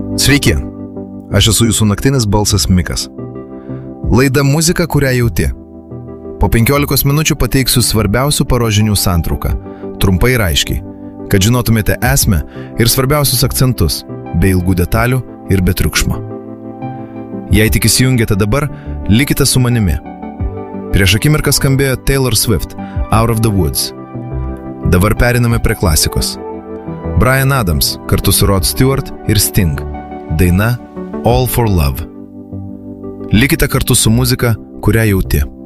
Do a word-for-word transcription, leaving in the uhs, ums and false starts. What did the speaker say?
Sveiki, aš esu jūsų naktinis balsas Mikas. Laida muzika, kurią jauti. Po penkiolikos minučių pateiksiu svarbiausių paros žinių santrauką, trumpai ir aiškiai, kad žinotumėte esmę ir svarbiausius akcentus, be ilgų detalių ir be triukšmo. Jei tik įsijungėte dabar, likite su manimi. Prieš akimirką skambėjo Taylor Swift, Out of the Woods. Dabar periname prie klasikos. Bryan Adams kartu su Rod Stewart ir Sting. Daina All for Love. Likite kartu su muzika, kurią jauti.